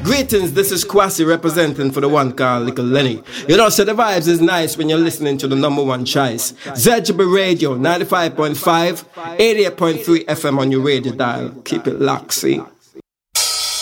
Greetings, this is Kwasi representing for the one called Little Lenny. You know, so the vibes is nice when you're listening to the number one choice. ZGB Radio, 95.5, 88.3 FM on your radio dial. Keep it locked, see?